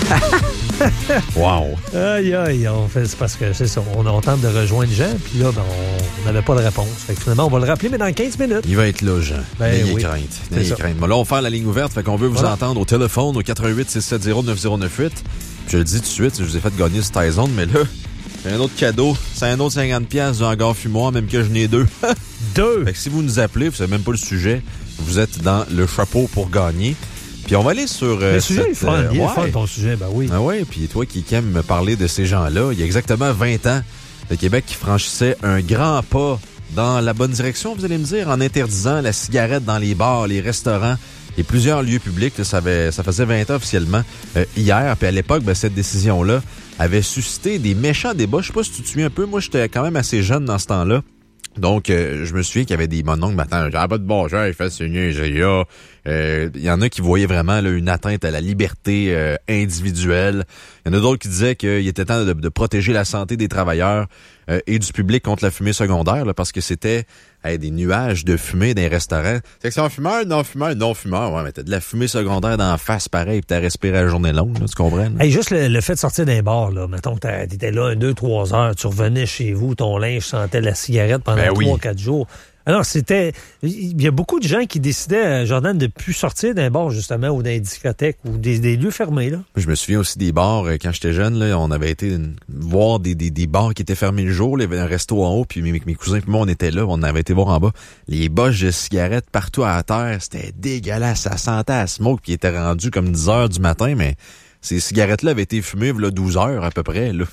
Wow! Aïe, c'est parce que c'est ça. On tente de rejoindre Jean, puis là, on n'avait pas de réponse. Fait que finalement, on va le rappeler, mais dans 15 minutes. Il va être là, Jean. N'ayez crainte. Bon, là, on fait la ligne ouverte, fait qu'on veut vous entendre au téléphone au 88-670-9098. Je le dis tout de suite, je vous ai fait gagner ce Tyson, mais là, j'ai un autre cadeau. C'est un autre 50$ du hangar fumoir, même que je n'ai 2. 2? Fait que si vous nous appelez, vous savez même pas le sujet, vous êtes dans le chapeau pour gagner. Puis on va aller sur... le sujet est fun, il est fun ton sujet, ben oui. Ah ouais, puis toi qui aimes me parler de ces gens-là, il y a exactement 20 ans, le Québec qui franchissait un grand pas dans la bonne direction, vous allez me dire, en interdisant la cigarette dans les bars, les restaurants et plusieurs lieux publics. Là, ça faisait 20 ans officiellement hier. Puis à l'époque, cette décision-là avait suscité des méchants débats. Je sais pas si tu te souviens un peu. Moi, j'étais quand même assez jeune dans ce temps-là. Donc, je me souviens qu'il y avait des mononcles. Attends, j'avais pas de bon genre, il fait ce niaiserie-là. Il y en a qui voyaient vraiment là, une atteinte à la liberté individuelle. Il y en a d'autres qui disaient qu'il était temps de protéger la santé des travailleurs et du public contre la fumée secondaire, là, parce que c'était des nuages de fumée dans les restaurants. Section fumeur, non-fumeur. Ouais, mais t'as de la fumée secondaire d'en face, pareil, pis t'as respiré la journée longue, là, tu comprends? Là? Hey, juste le fait de sortir d'un bar, là, mettons que t'étais là 2-3 heures, tu revenais chez vous, ton linge sentait la cigarette pendant 3-4 jours. Alors, il y a beaucoup de gens qui décidaient, Jordan, de plus sortir d'un bar, justement, ou d'un discothèque, ou des lieux fermés, là. Je me souviens aussi des bars, quand j'étais jeune, là, on avait été voir des bars qui étaient fermés le jour, il y avait un resto en haut, puis mes cousins et moi, on était là, on avait été voir en bas. Les boches de cigarettes partout à terre, c'était dégueulasse, ça sentait à smoke, puis il était rendu comme 10 heures du matin, mais ces cigarettes-là avaient été fumées, là, 12 heures à peu près, là.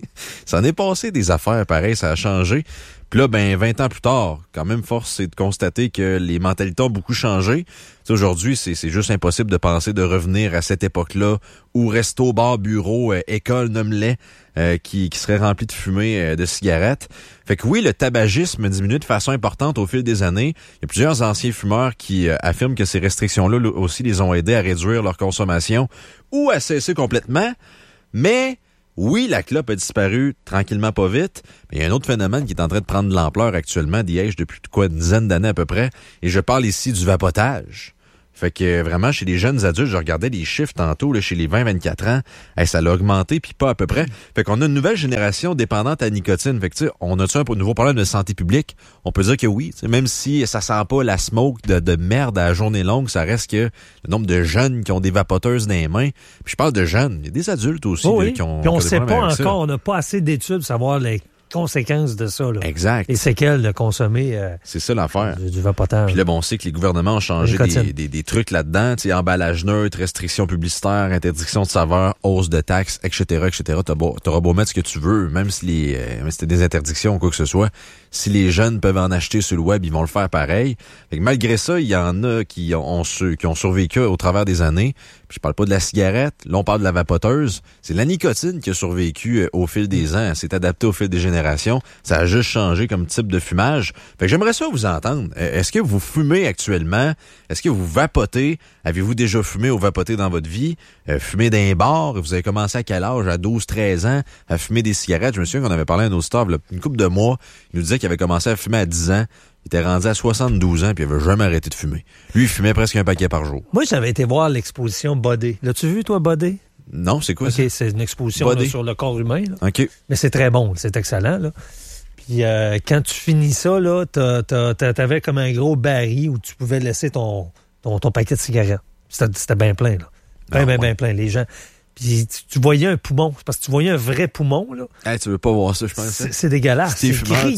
Ça en est passé des affaires, pareil, ça a changé. Puis là, 20 ans plus tard, quand même, force est de constater que les mentalités ont beaucoup changé. T'sais, aujourd'hui, c'est juste impossible de penser de revenir à cette époque-là où resto, bar, bureau, école, nomme-les, qui serait rempli de fumée de cigarettes. Fait que oui, le tabagisme diminue de façon importante au fil des années. Il y a plusieurs anciens fumeurs qui affirment que ces restrictions-là aussi les ont aidés à réduire leur consommation ou à cesser complètement. Mais oui, la clope a disparu tranquillement pas vite, mais il y a un autre phénomène qui est en train de prendre de l'ampleur actuellement, d'IH depuis une dizaine d'années à peu près, et je parle ici du vapotage. Fait que vraiment, chez les jeunes adultes, je regardais les chiffres tantôt, là, chez les 20-24 ans, ça l'a augmenté, puis pas à peu près. Fait qu'on a une nouvelle génération dépendante à la nicotine. Fait que tu sais, on a-tu un nouveau problème de santé publique? On peut dire que oui, même si ça sent pas la smoke de merde à la journée longue, ça reste que le nombre de jeunes qui ont des vapoteuses dans les mains. Puis je parle de jeunes, il y a des adultes aussi qui ont... Puis on sait pas encore, on n'a pas assez d'études pour savoir les conséquences de ça. Là. Exact. Les séquelles de consommer c'est ça l'affaire. Du vapotage. Puis là, on sait que les gouvernements ont changé des trucs là-dedans. Tu sais, emballage neutre, restrictions publicitaires, interdiction de saveurs, hausse de taxes, etc., etc. T'auras beau mettre ce que tu veux, même si c'était des interdictions ou quoi que ce soit. Si les jeunes peuvent en acheter sur le web, ils vont le faire pareil. Fait que malgré ça, il y en a qui ont survécu au travers des années. Puis je parle pas de la cigarette, là on parle de la vapoteuse. C'est la nicotine qui a survécu au fil des ans. Elle s'est adaptée au fil des générations. Ça a juste changé comme type de fumage. Fait que j'aimerais ça vous entendre. Est-ce que vous fumez actuellement? Est-ce que vous vapotez? Avez-vous déjà fumé ou vapoté dans votre vie? Fumé dans un bar? Vous avez commencé à quel âge? À 12-13 ans? À fumer des cigarettes? Je me souviens qu'on avait parlé à un autre staff, une couple de mois. Il nous disait qu'il avait commencé à fumer à 10 ans. Il était rendu à 72 ans puis il avait jamais arrêté de fumer. Lui, il fumait presque un paquet par jour. Moi, j'avais été voir l'exposition Body. L'as-tu vu, toi, Body? Non, c'est quoi ça? OK, c'est une exposition là, sur le corps humain. Là. OK. Mais c'est très bon, c'est excellent. Là. Puis quand tu finis ça, là, t'avais comme un gros baril où tu pouvais laisser ton paquet de cigarettes. C'était bien plein, là. Bien plein. Les gens... Puis tu voyais un poumon, parce que tu voyais un vrai poumon, là. Hey, tu veux pas voir ça, je pense. C'est dégueulasse. C'est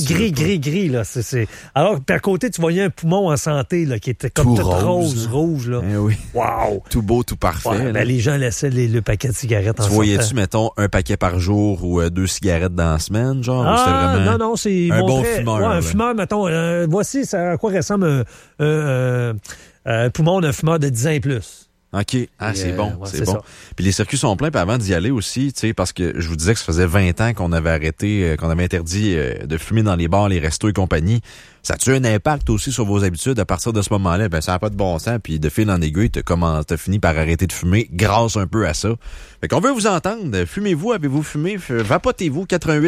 gris, là. Alors, puis à côté, tu voyais un poumon en santé, là, qui était comme tout rouge, là. Eh oui. Wow! Tout beau, tout parfait. Ouais, ben, les gens laissaient le paquet de cigarettes en santé. Tu voyais-tu, mettons, un paquet par jour ou 2 cigarettes dans la semaine, genre? Ou c'était vraiment non, c'est... un bon fumeur. Ouais, un fumeur, mettons, voici à quoi ressemble un poumon d'un fumeur de 10 ans et plus. OK. C'est bon, ouais, c'est bon. Ça. Puis les circuits sont pleins, puis avant d'y aller aussi, tu sais, parce que je vous disais que ça faisait 20 ans qu'on avait arrêté, qu'on avait interdit de fumer dans les bars, les restos et compagnie. Ça a-tu un impact aussi sur vos habitudes à partir de ce moment-là? Ben, ça n'a pas de bon sens, puis de fil en aiguille, t'as fini par arrêter de fumer grâce un peu à ça. Fait qu'on veut vous entendre. Fumez-vous? Avez-vous fumé? Vapotez-vous?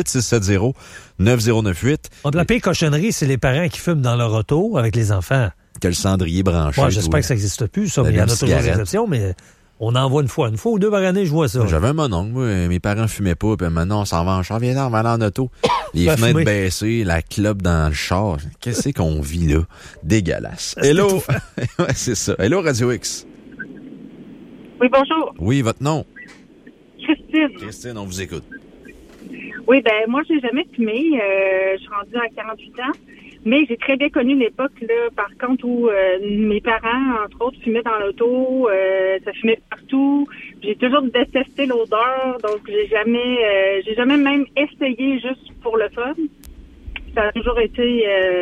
88-670-9098. On peut l'appeler cochonnerie, c'est les parents qui fument dans leur auto avec les enfants. Que le cendrier branché. Ouais, j'espère que ça n'existe plus, ça, mais il y en a toujours des exceptions, mais On en voit une fois ou deux par année, je vois ça. J'avais un mononcle, moi, mes parents fumaient pas, puis maintenant on s'en va en char, viens on va aller en auto. Les fenêtres baissées, la clope dans le char. Qu'est-ce qu'on vit là? Dégueulasse. Hello! Ouais, c'est ça. Hello, Radio X. Oui, bonjour. Oui, votre nom? Christine. Christine, on vous écoute. Oui, ben moi, j'ai jamais fumé. Je suis rendue à 48 ans. Mais j'ai très bien connu l'époque, là, par contre, où mes parents, entre autres, fumaient dans l'auto. Ça fumait partout. J'ai toujours détesté l'odeur. Donc, j'ai jamais même essayé juste pour le fun. Ça a toujours été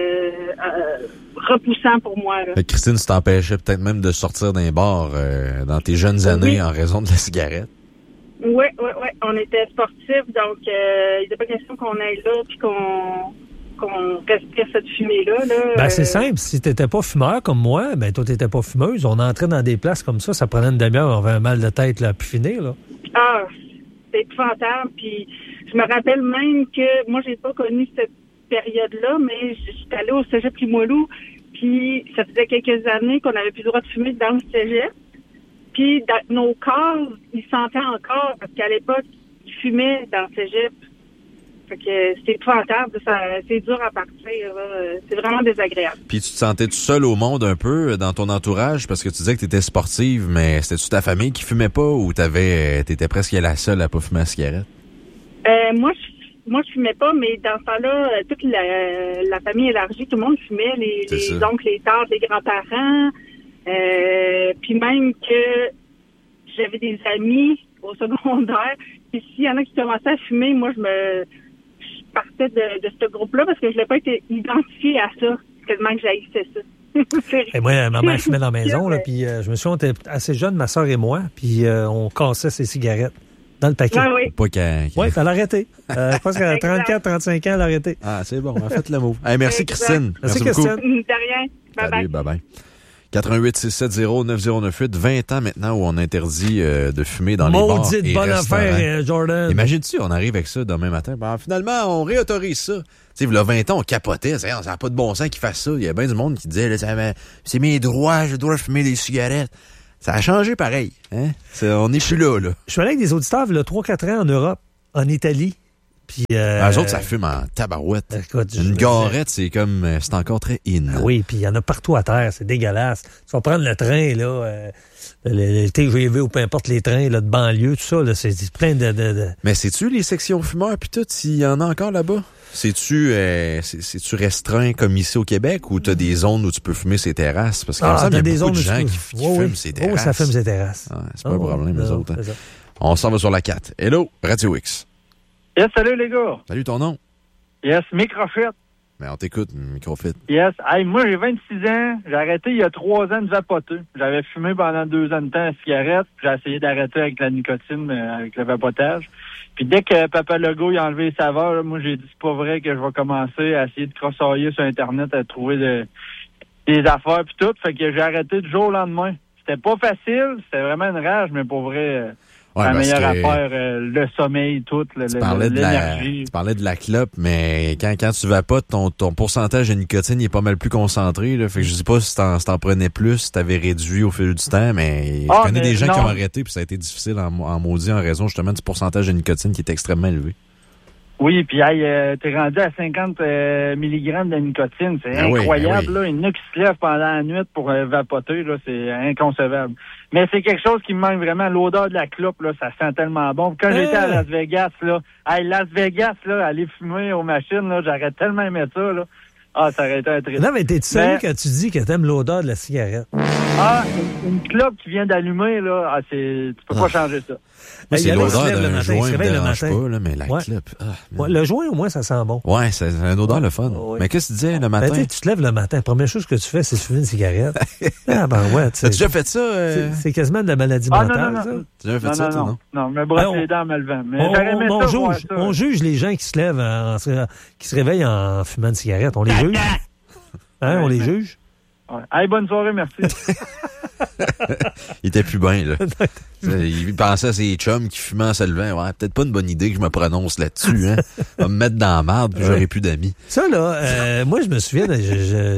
repoussant pour moi. Là. Christine, ça t'empêchait peut-être même de sortir d'un bar dans tes jeunes années en raison de la cigarette. Oui. On était sportifs, donc il n'était pas question qu'on aille là puis qu'on respire cette fumée-là. Là, Ben, c'est simple. Si t'étais pas fumeur comme moi, ben toi, t'étais pas fumeuse. On entrait dans des places comme ça prenait une demi-heure, on avait un mal de tête là, à pu finir, là. Ah, c'est épouvantable. Puis je me rappelle même que moi, j'ai pas connu cette période-là, mais j'étais allée au cégep Limoilou, puis ça faisait quelques années qu'on n'avait plus le droit de fumer dans le cégep. Puis nos corps, ils sentaient encore, parce qu'à l'époque, ils fumaient dans le cégep. Fait que c'est épouvantable, c'est dur à partir, là. C'est vraiment désagréable. Puis tu te sentais tout seul au monde un peu dans ton entourage parce que tu disais que tu étais sportive, mais c'était-tu ta famille qui fumait pas ou t'étais presque la seule à pas fumer la cigarette? Moi, je fumais pas, mais dans ce temps-là, toute la famille élargie, tout le monde fumait, les oncles, les tantes, les grands-parents. Puis même que j'avais des amis au secondaire. Puis s'il y en a qui commençaient à fumer, moi, je partais de ce groupe-là parce que je n'ai pas été identifiée à ça. Tellement que j'haïssais ça. Et moi, ma mère fumait dans la maison, là, puis je me souviens, on était assez jeunes, ma soeur et moi, puis on cassait ses cigarettes dans le paquet. Oui. Oui, elle a arrêté. Je pense qu'à 34-35 ans, elle a arrêté. Ah, c'est bon, on a fait le mot. Hey, merci, exact. Christine. Merci beaucoup. De rien. Salut, bye-bye. 88-670-9098, 20 ans maintenant où on interdit de fumer dans les bars Maudite et bonne restaurants. affaire, Jordan. Imagine-tu, on arrive avec ça demain matin. Ben, finalement, on réautorise ça. Tu sais, il y a 20 ans, on capotait. Ça n'a pas de bon sens qu'ils fassent ça. Il y a bien du monde qui disait, là, c'est mes droits, j'ai le droit de fumer des cigarettes. Ça a changé pareil. Hein? On n'est plus là. Je suis allé avec des auditeurs, il y a 3-4 ans en Europe, en Italie. Puis, eux autres, ça fume en tabarouette. Écoute, une garette, c'est encore très in. Oui, puis il y en a partout à terre, c'est dégueulasse. Tu vas prendre le train, là, le TGV ou peu importe les trains là, de banlieue, tout ça, là, c'est plein de... Mais c'est-tu les sections fumeurs puis tout, s'il y en a encore là-bas? C'est-tu restreint comme ici au Québec ou t'as des zones où tu peux fumer ces terrasses? Parce qu'il me semble qu'il y a beaucoup de gens qui fument ces terrasses. Oui, ça fume ces terrasses. Ouais, c'est pas un problème, les autres. Hein. On s'en va sur la 4. Hello, Radio X. Yes, salut les gars. Salut, ton nom? Yes, Microfit. Mais on t'écoute, Microfit. Yes. Hey, moi, j'ai 26 ans. J'ai arrêté il y a 3 ans de vapoter. J'avais fumé pendant 2 ans de temps la cigarette. J'ai essayé d'arrêter avec la nicotine, avec le vapotage. Puis dès que Papa Legault a enlevé les saveurs, là, moi, j'ai dit c'est pas vrai que je vais commencer à essayer de crossoyer sur Internet, à trouver des affaires puis tout. Fait que j'ai arrêté du jour au lendemain. C'était pas facile. C'était vraiment une rage, mais pour vrai... la meilleure affaire, le sommeil, tout, l'énergie. Tu parlais de la clope, mais quand tu vapotes, ton pourcentage de nicotine il est pas mal plus concentré. Là, fait que je sais pas si t'en prenais plus, si t'avais réduit au fil du temps, mais je connais des gens qui ont arrêté puis ça a été difficile en maudit en raison justement du pourcentage de nicotine qui est extrêmement élevé. Oui, puis t'es rendu à 50 milligrammes de nicotine. C'est incroyable. Là. Il y en a qui se lèvent pendant la nuit pour vapoter. Là, c'est inconcevable. Mais c'est quelque chose qui me manque vraiment. L'odeur de la clope, là, ça sent tellement bon. Quand j'étais à Las Vegas, là, Las Vegas, là, aller fumer aux machines, là, j'aurais tellement aimé ça. Là. Ah, ça aurait été un triste. Non, mais t'es sérieux quand tu dis que t'aimes l'odeur de la cigarette? Ah, une clope qui vient d'allumer, là, tu peux pas changer ça. Moi, c'est l'odeur d'un joint qui me dérange pas, là, mais la clope... le joint, au moins, ça sent bon. Ouais, c'est une odeur le fun. Ouais. Mais qu'est-ce que tu disais le matin? Tu te lèves le matin, la première chose que tu fais, c'est de fumer une cigarette. T'as déjà fait ça? C'est quasiment de la maladie mentale, ça. Tu as déjà fait ça, toi, non? Non, me brosse les dents en me levant. Mais on juge les gens qui se lèvent, qui se réveillent en fumant une cigarette. On les juge? Hein, on les juge? Ouais. Hey, bonne soirée, merci. Il était plus bien, là. Il pensait à ses chums qui fumaient en se levant. Ouais, peut-être pas une bonne idée que je me prononce là-dessus, hein. Va me mettre dans la marde, puis j'aurai plus d'amis. Ça, là, moi, je me souviens,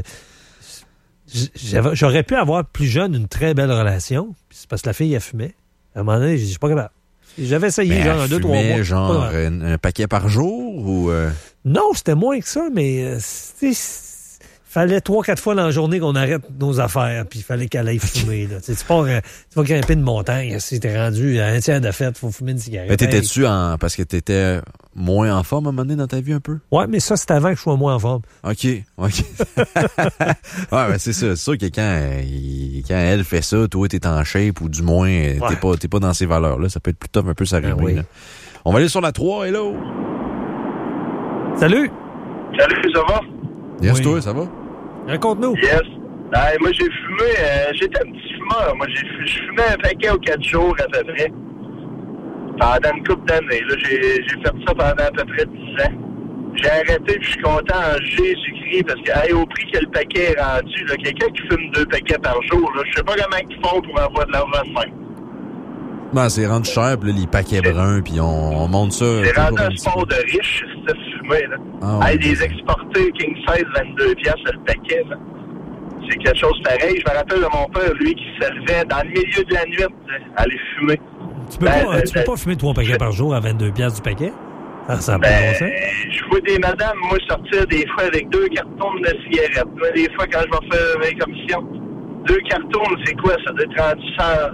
j'aurais pu avoir plus jeune une très belle relation. C'est parce que la fille, elle fumait. À un moment donné, j'ai dit, je suis pas capable. J'avais essayé, genre, 2-3 mois. Genre un paquet par jour ou... Non, c'était moins que ça, mais fallait 3-4 fois dans la journée qu'on arrête nos affaires, puis il fallait qu'elle aille fumer. Là. Tu vas grimper une montagne, si t'es rendu à un tiers de fête, il faut fumer une cigarette. Mais t'étais-tu parce que t'étais moins en forme à un moment donné dans ta vie un peu? Ouais, mais ça, c'est avant que je sois moins en forme. OK. Ouais, ben c'est ça. C'est sûr que quand elle fait ça, toi, t'es en shape ou du moins, t'es pas dans ces valeurs-là. Ça peut être plus tough un peu, ça oui. là. On va aller sur la 3, hello! Salut, ça va? Yes, toi, ça va? Raconte-nous. Yes. Moi, j'ai fumé, j'étais un petit fumeur. Moi, je fumais un paquet aux 4 jours à peu près. Pendant une couple d'années. Là, j'ai fait ça pendant à peu près 10 ans. J'ai arrêté, puis je suis content en Jésus-Christ, parce que au prix que le paquet est rendu, là, quelqu'un qui fume 2 paquets par jour, là, je sais pas comment ils font pour avoir de l'argent de même. Ben, c'est rendu cher, puis là, les paquets bruns, puis on monte ça. C'est rendu un sport de riche, cette fumée, là. Des exportés King Size, 22$ le paquet, là. C'est quelque chose pareil. Je me rappelle de mon père, lui, qui se levait dans le milieu de la nuit, à aller fumer. Tu peux pas fumer 3 paquets par jour à 22$ du paquet? Ça a pas de bon sens. Je vois des madames, moi, sortir des fois avec 2 cartons de cigarettes. Moi, des fois, quand je vais faire mes commissions, 2 cartons, c'est quoi? Ça doit être rendu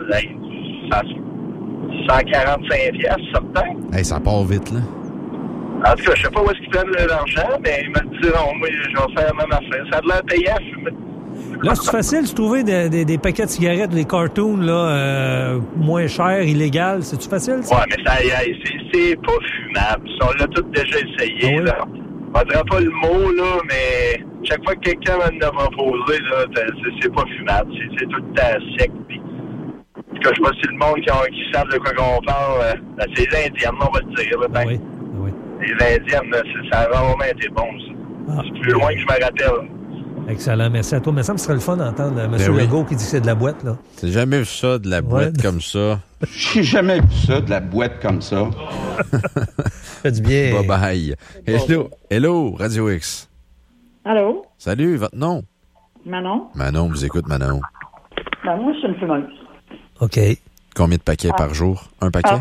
145$, certain. Hey, ça part vite, là. En tout cas, je sais pas où est-ce qu'ils prennent l'argent, mais ils me diront, moi, je vais faire la même affaire. Ça a de l'air payant, je fume. Là, c'est facile de trouver des paquets de cigarettes, des cartoons, là, moins chers, illégales. C'est-tu facile, ça? Ouais, mais c'est pas fumable. On l'a tous déjà essayé, là. On ne dira pas le mot, là, mais chaque fois que quelqu'un va nous proposer, là, c'est pas fumable. C'est tout le temps sec, puis... En tout cas, je sais pas si le monde qui savent de quoi qu'on parle, c'est les Indiennes, on va le dire. Là, oui. Les Indiennes, ça a vraiment été bon, ça. C'est plus loin que je me rappelle. Excellent, merci à toi. Mais ça me serait le fun d'entendre M. Legault qui dit que c'est de la boîte, là. J'ai jamais vu ça, de la boîte comme ça. J'ai jamais vu ça, de la boîte comme ça. Fait du bien. Bye-bye. Hello, Radio X. Allô? Salut, votre nom? Manon? Manon, vous écoute, Manon. Ben, moi, je suis une fumeuse. OK. Combien de paquets par jour? Un paquet?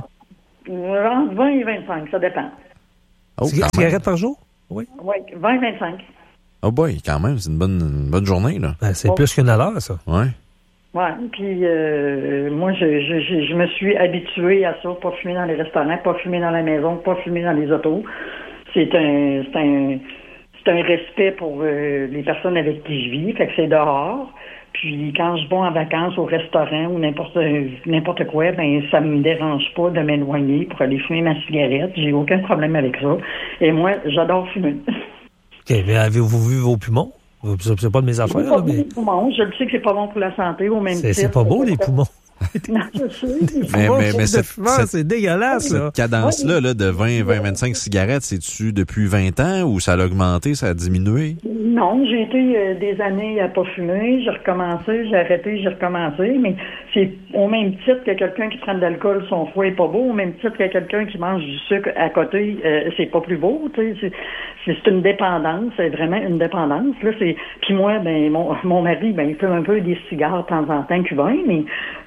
20 et 25, ça dépend. Oh, cigarettes par jour? Oui. Oui, 20 et 25. Oh boy, quand même, c'est une bonne journée, là. Ben, c'est plus qu'une à l'heure, ça. Ouais. Oui, puis moi, je me suis habituée à ça, pas fumer dans les restaurants, pas fumer dans la maison, pas fumer dans les autos. C'est un respect pour les personnes avec qui je vis, fait que c'est dehors. Puis quand je vais en vacances au restaurant ou n'importe quoi, ben ça me dérange pas de m'éloigner pour aller fumer ma cigarette. J'ai aucun problème avec ça. Et moi, j'adore fumer. OK, mais avez-vous vu vos poumons? C'est pas de mes affaires, là, mais... Les poumons, je le sais que c'est pas bon pour la santé, au même titre. C'est pas beau, les poumons. Non, je sais. Mais c'est dégueulasse, là. Cette cadence-là de 20-25 cigarettes, c'est-tu depuis 20 ans ou ça a augmenté, ça a diminué? Non, j'ai été des années à pas fumer, j'ai recommencé, j'ai arrêté, j'ai recommencé, mais c'est au même titre que quelqu'un qui prend de l'alcool, son foie est pas beau, au même titre que quelqu'un qui mange du sucre à côté, c'est pas plus beau, tu sais, c'est une dépendance, c'est vraiment une dépendance, là, puis moi, ben, mon mari, ben, il fume un peu des cigares de temps en temps cubains, mais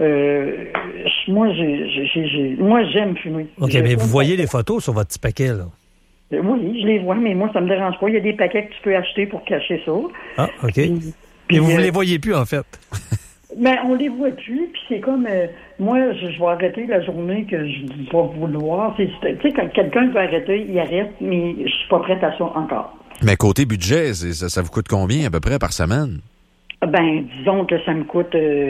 moi, j'aime fumer. OK, mais vous voyez les photos sur votre petit paquet, là? Oui, je les vois, mais moi, ça me dérange pas. Il y a des paquets que tu peux acheter pour cacher ça. Ah, OK. Puis vous ne les voyez plus, en fait? Mais on les voit plus, puis c'est comme... moi, je vais arrêter la journée que je vais vouloir. Tu sais, quand quelqu'un veut arrêter, il arrête, mais je suis pas prête à ça encore. Mais côté budget, ça vous coûte combien à peu près par semaine? Ben, disons que ça me coûte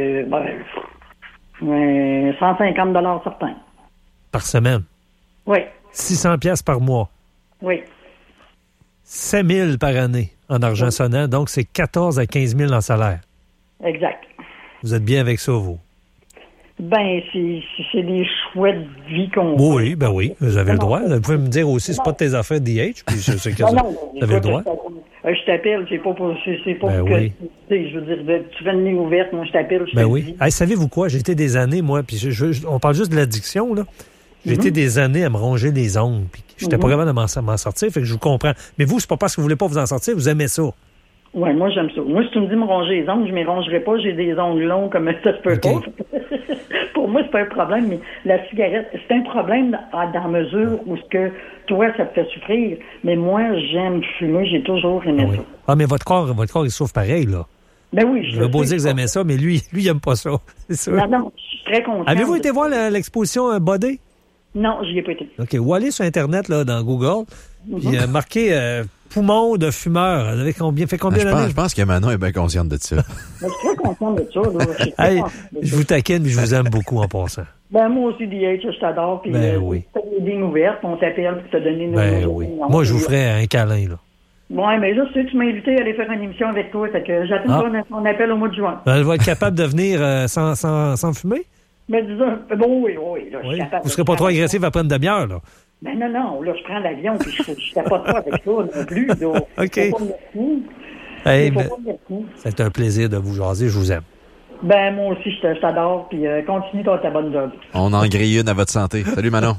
150$ certains. Par semaine? Oui. 600$ par mois? Oui. 7 000 par année en argent sonnant, donc c'est 14 à 15 000 en salaire. Exact. Vous êtes bien avec ça, vous? Ben, c'est des choix de vie qu'on... Oui, ben oui, vous avez le droit. Vous pouvez me dire aussi, c'est pas de tes affaires DH, puis je sais que vous avez le droit. Je t'appelle, c'est pas pour ben que... Oui. Je veux dire, tu fais une ligne ouverte, moi je t'appelle, je ben oui. Hey, savez-vous quoi? J'ai été des années, moi, puis on parle juste de l'addiction, là. J'ai été des années à me ronger les ongles, puis j'étais pas capable de m'en sortir, fait que je vous comprends. Mais vous, c'est pas parce que vous voulez pas vous en sortir, vous aimez ça. Oui, moi, j'aime ça. Moi, si tu me dis me ronger les ongles, je ne m'y rongerai pas. J'ai des ongles longs comme ça se peut pas. Pour moi, c'est pas un problème, mais la cigarette, c'est un problème dans la mesure où ce que toi, ça te fait souffrir. Mais moi, j'aime fumer, j'ai toujours aimé ça. Ah, mais votre corps, il souffre pareil, là. Ben oui, je veux beau dire que vous aimez ça, mais lui, il aime pas ça. C'est sûr. Non, je suis très content. Avez-vous été voir l'exposition Body? Non, j'y ai pas été. OK. Ou aller sur Internet, là, dans Google, puis marquer poumon de fumeur. Vous avez fait combien d'années? Je pense que Manon est bien consciente de ça. Je suis très contente de ça. Là. Je vous taquine, mais je vous aime beaucoup en passant. Ben, moi aussi, DH, je t'adore. Puis, oui. tu as des lignes ouvertes, on t'appelle pour te donner nos opinions. Moi, je vous ferais un câlin, là. Oui, mais là, tu m'as invité à aller faire une émission avec toi. Fait que j'attends ton appel au mois de juin. Elle va être capable de venir sans fumer? Mais disons, oui. Là, oui. Vous ne serez pas trop agressif après une demi-heure, là? Ben non, là, je prends l'avion puis je tapote pas avec ça non plus. Là. OK. C'est un plaisir de vous jaser, je vous aime. Ben, moi aussi, je t'adore, puis continue ta bonne job. On en grille une à votre santé. Salut, Manon.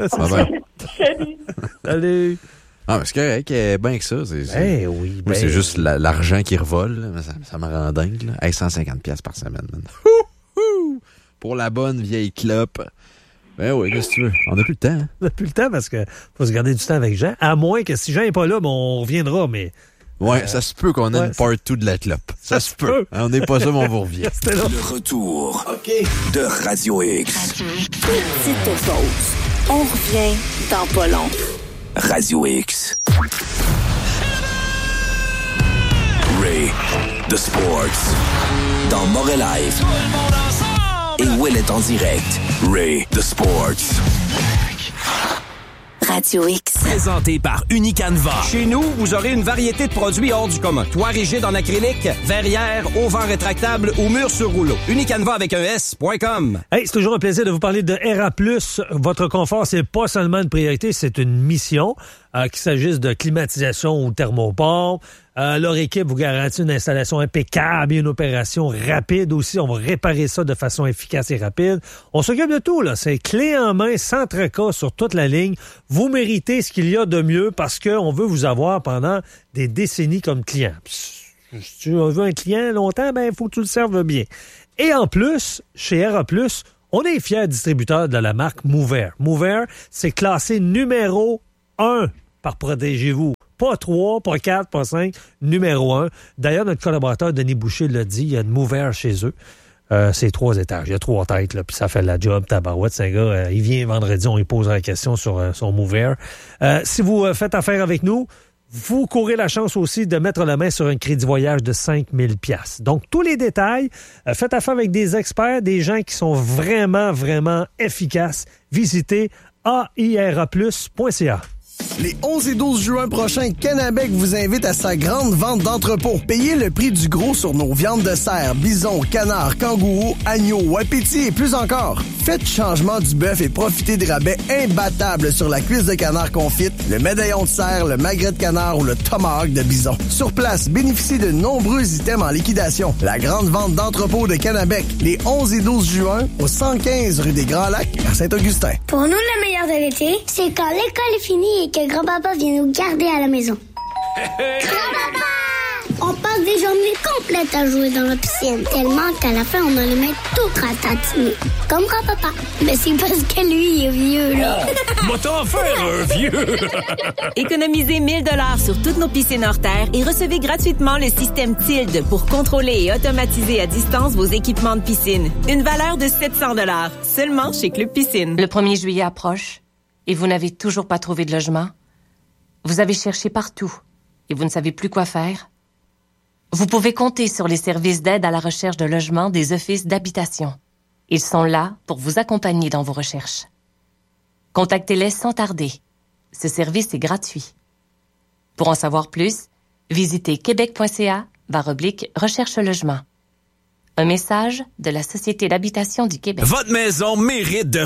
Salut. Ah, mais c'est correct, bien que ça. Oui. Moi, c'est juste l'argent qui revole. Là. Ça me rend dingue. Là. Hey, 150$ par semaine. Man. Pour la bonne vieille clope. Ben oui, qu'est-ce que tu veux? On n'a plus le temps. Hein? On n'a plus le temps parce que faut se garder du temps avec Jean. À moins que si Jean n'est pas là, on reviendra, mais... Ouais, ça se peut qu'on ait une part 2 de la clope. Ça se peut. On n'est pas ça, mais on vous revient. Le retour de Radio X. Petite pause. On revient dans pas long. Radio X. Ray, The Sports. Dans Montréal Live. Et Will est en direct. Ray, The Sports. Radio X. Présenté par Unicanva. Chez nous, vous aurez une variété de produits hors du commun. Toit rigide en acrylique, verrière, auvent rétractable ou mur sur rouleau. Unicanva avec un S.com. Hey, c'est toujours un plaisir de vous parler de RA+. Votre confort, c'est pas seulement une priorité, c'est une mission. Qu'il s'agisse de climatisation ou thermoport. Leur équipe vous garantit une installation impeccable et une opération rapide aussi. On va réparer ça de façon efficace et rapide. On s'occupe de tout, là. C'est clé en main, sans tracas sur toute la ligne. Vous méritez ce qu'il y a de mieux parce qu'on veut vous avoir pendant des décennies comme client. Si tu veux un client longtemps, il faut que tu le serves bien. Et en plus, chez RA+, on est fiers distributeurs de la marque Mover. Mover, c'est classé numéro 1 par Protégez-vous. Pas 3, pas 4, pas 5, numéro 1. D'ailleurs, notre collaborateur Denis Boucher l'a dit, il y a de Mover chez eux. C'est 3 étages, il y a 3 têtes, là, puis ça fait la job, tabarouette. C'est un gars, il vient vendredi, on lui posera la question sur son Mover. Si vous faites affaire avec nous, vous courez la chance aussi de mettre la main sur un crédit voyage de 5 000 $. Donc, tous les détails, faites affaire avec des experts, des gens qui sont vraiment, vraiment efficaces. Visitez aira+.ca. Les 11 et 12 juin prochains, Canabec vous invite à sa grande vente d'entrepôt. Payez le prix du gros sur nos viandes de cerf, bison, canard, kangourou, agneau, wapiti et plus encore. Faites changement du bœuf et profitez de rabais imbattables sur la cuisse de canard confite, le médaillon de cerf, le magret de canard ou le tomahawk de bison. Sur place, bénéficiez de nombreux items en liquidation. La grande vente d'entrepôt de Canabec, les 11 et 12 juin, au 115 rue des Grands Lacs, à Saint-Augustin. Pour nous, le meilleur de l'été, c'est quand l'école est finie et que grand-papa vient nous garder à la maison. Grand-papa! On passe des journées complètes à jouer dans la piscine, tellement qu'à la fin, on a les mains toutes ratatinées. Comme grand-papa. Mais c'est parce que lui, il est vieux, là. Moi, t'en faire un vieux! Économisez 1 000 $ sur toutes nos piscines hors terre et recevez gratuitement le système Tilde pour contrôler et automatiser à distance vos équipements de piscine. Une valeur de 700 $, seulement chez Club Piscine. Le 1er juillet approche et vous n'avez toujours pas trouvé de logement? Vous avez cherché partout et vous ne savez plus quoi faire? Vous pouvez compter sur les services d'aide à la recherche de logement des offices d'habitation. Ils sont là pour vous accompagner dans vos recherches. Contactez-les sans tarder. Ce service est gratuit. Pour en savoir plus, visitez québec.ca/recherche logement. Un message de la Société d'habitation du Québec. Votre maison mérite de